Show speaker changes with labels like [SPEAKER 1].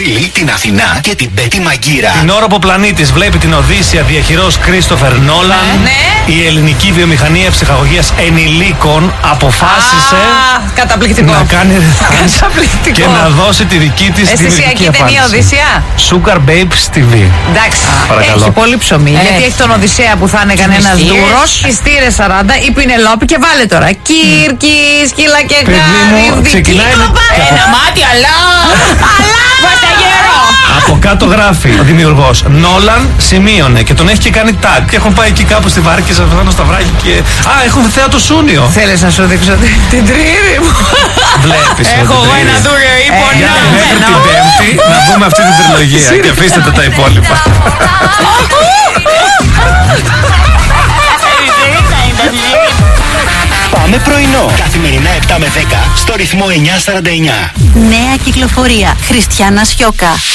[SPEAKER 1] Βασίλη, την Αθηνά και την Πέτη Μαγκύρα.
[SPEAKER 2] Την ώρα που ο πλανήτης βλέπει την Οδύσσεια διαχειρός Κρίστοφερ Νόλαν, η ελληνική βιομηχανία ψυχαγωγίας ενηλίκων αποφάσισε
[SPEAKER 3] καταπληκτικό.
[SPEAKER 2] να κάνει και να δώσει τη δική της δημιουργική
[SPEAKER 3] ταινία Οδύσσεια.
[SPEAKER 2] Sugar Babes TV.
[SPEAKER 3] Εντάξει,
[SPEAKER 2] παρακαλώ.
[SPEAKER 3] έχει πολύ ψωμί. Γιατί έχει τον Οδυσσέα που θα είναι κανένας δούρος. Ιστήρες 40, η Πινελόπη και βάλε τώρα. Κύρκη, σκύλα και γάρι.
[SPEAKER 2] Ξεκινάει
[SPEAKER 3] ένα μάτι, αλλά. Βασταγέρο.
[SPEAKER 2] Από κάτω γράφει ο δημιουργός Νόλαν σημείωνε και τον έχει και κάνει tag. Και έχουν πάει εκεί κάπου στη Βάρκηζα, στο Σταυράκι και. Έχουν θέατο Σούνιο.
[SPEAKER 3] Θέλεις να σου δείξω την τρίρη μου?
[SPEAKER 2] Βλέπεις.
[SPEAKER 3] Έχω εγώ ένα δούριο ύπονο.
[SPEAKER 2] Μέχρι την Πέμπτη να δούμε αυτή την τριλογία και αφήστε τα υπόλοιπα.
[SPEAKER 1] Πάμε πρωινό. Καθημερινά 7 με 10 στο ρυθμό 949.
[SPEAKER 4] Νέα κυκλοφορία. Χριστιανά Σιώκα.